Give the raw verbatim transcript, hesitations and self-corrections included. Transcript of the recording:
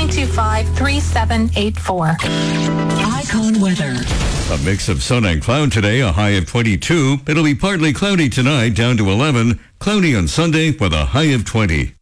nine two five, three seven eight four. Icon weather. A mix of sun and cloud today, a high of twenty-two. It'll be partly cloudy tonight, down to eleven. Cloudy on Sunday with a high of twenty.